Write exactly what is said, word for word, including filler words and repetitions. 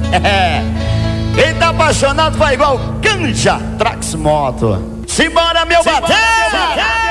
É. Quem tá apaixonado vai igual Canja Trax Moto. Simbora, meu batera!